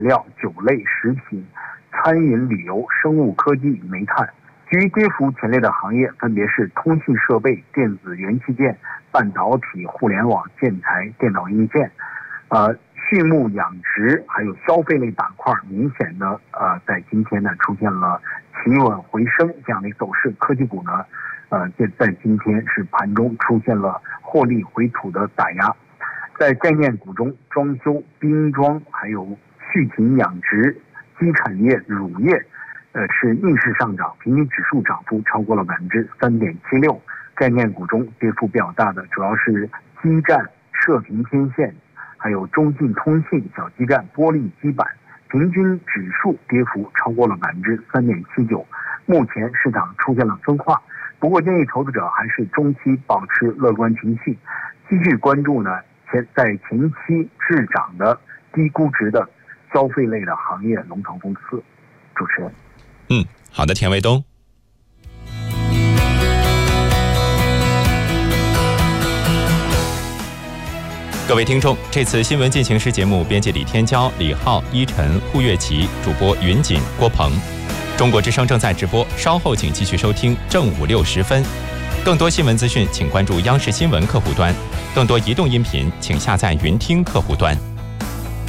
料、酒类、食品、餐饮、旅游、生物科技、煤炭。居于跌幅前列的行业分别是通信设备、电子元器件、半导体、互联网、建材、电脑硬件。畜牧养殖还有消费类板块明显的在今天呢出现了企稳回升这样的一个走势。科技股呢在今天是盘中出现了获利回吐的打压。在概念股中，装修、冰装还有畜禽养殖、基产业、乳业是逆势上涨，平均指数涨幅超过了3.76%。概念股中跌幅比较大的主要是基站、射频天线还有中信通信、小基站、玻璃基板，平均指数跌幅超过了3.79%。目前市场出现了分化，不过建议投资者还是中期保持乐观情绪，继续关注呢在前期滞涨的低估值的消费类的行业龙头公司。主持人。 好的，田卫东。各位听众，这次新闻进行时节目编辑李天骄、李浩、依晨、胡月琪，主播云锦、郭鹏。中国之声正在直播，稍后请继续收听正午6时分。更多新闻资讯，请关注央视新闻客户端；更多移动音频，请下载云听客户端。